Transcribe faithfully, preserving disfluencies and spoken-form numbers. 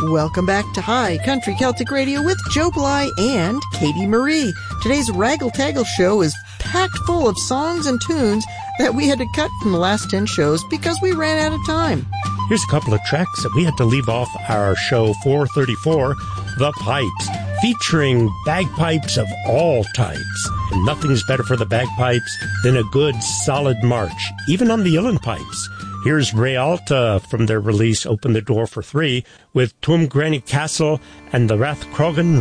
Welcome back to High Country Celtic Radio with Joe Bly and Katie Marie. Today's Raggle Taggle show is packed full of songs and tunes that we had to cut from the last ten shows because we ran out of time. Here's a couple of tracks that we had to leave off our show four thirty-four, The Pipes, featuring bagpipes of all types. And nothing's better for the bagpipes than a good, solid march, even on the uilleann pipes. Here's Réalta from their release Open the Door for Three with Tuam Granny Castle and the Rathcrogan